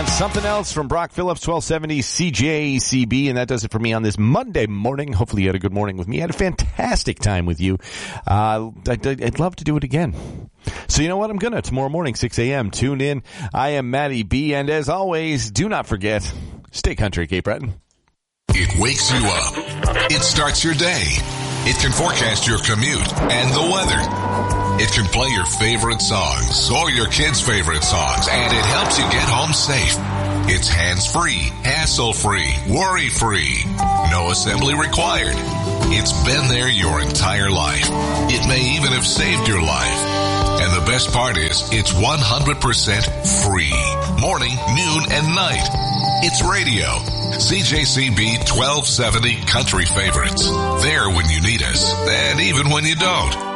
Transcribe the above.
And something else from Brock Phillips, 1270 CJCB. And that does it for me on this Monday morning. Hopefully you had a good morning with me. I had a fantastic time with you. I'd love to do it again. So you know what? I'm going to. Tomorrow morning, 6 a.m. Tune in. I am Matty B. And as always, do not forget, stay country, Cape Breton. It wakes you up. It starts your day. It can forecast your commute and the weather. It can play your favorite songs or your kids' favorite songs, and it helps you get home safe. It's hands-free, hassle-free, worry-free. No assembly required. It's been there your entire life. It may even have saved your life. And the best part is, it's 100% free. Morning, noon, and night. It's radio. CJCB 1270 Country Favorites. There when you need us, and even when you don't.